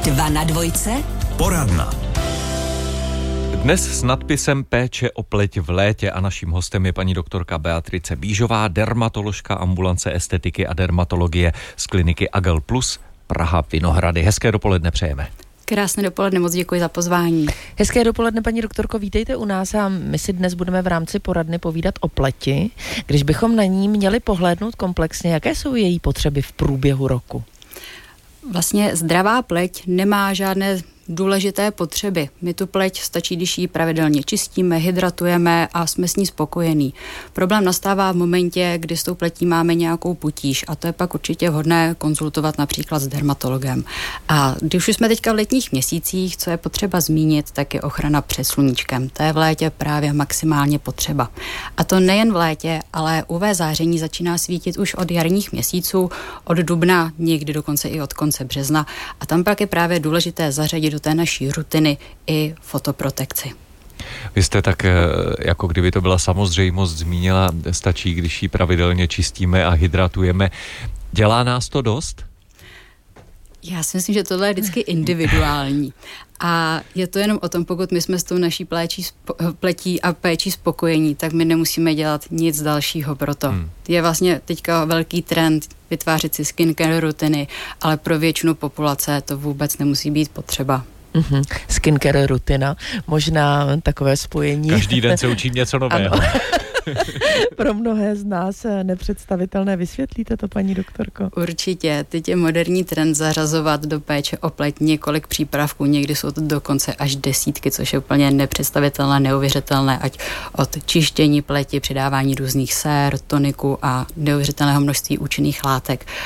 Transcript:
2 na 2. Poradna. Dnes s nadpisem Péče o pleť v létě a naším hostem je paní doktorka Beatrice Bížová, dermatoložka ambulance estetiky a dermatologie z kliniky Agel Plus Praha Vinohrady. Hezké dopoledne přejeme. Krásné dopoledne, moc děkuji za pozvání. Hezké dopoledne, paní doktorko, vítejte u nás a my si dnes budeme v rámci poradny povídat o pleti. Když bychom na ní měli pohlédnout komplexně, jaké jsou její potřeby v průběhu roku? Vlastně zdravá pleť nemá žádné důležité potřeby. My tu pleť stačí, když ji pravidelně čistíme, hydratujeme a jsme s ní spokojení. Problém nastává v momentě, kdy s tou pletí máme nějakou potíž a to je pak určitě vhodné konzultovat například s dermatologem. A když už jsme teďka v letních měsících, co je potřeba zmínit, tak je ochrana před sluníčkem. To je v létě právě maximálně potřeba. A to nejen v létě, ale UV záření začíná svítit už od jarních měsíců, od dubna, někdy dokonce i od konce března. A tam pak je právě důležité zařadit do té naší rutiny i fotoprotekci. Vy jste tak, jako kdyby to byla samozřejmost, zmínila, stačí, když ji pravidelně čistíme a hydratujeme. Dělá nás to dost? Já si myslím, že tohle je vždycky individuální. A je to jenom o tom, pokud my jsme s tou naší pletí a péčí spokojení, tak my nemusíme dělat nic dalšího pro to. Je vlastně teďka velký trend vytvářet si skincare rutiny, ale pro většinu populace to vůbec nemusí být potřeba. Skincare rutina, možná takové spojení. Každý den se učím něco nového. Pro mnohé z nás nepředstavitelné. Vysvětlíte to, paní doktorko? Určitě. Teď je moderní trend zařazovat do péče o pleť několik přípravků. Někdy jsou to dokonce až desítky, což je úplně nepředstavitelné, neuvěřitelné, ať od čištění pleti, přidávání různých sér, toniků a neuvěřitelného množství účinných látek.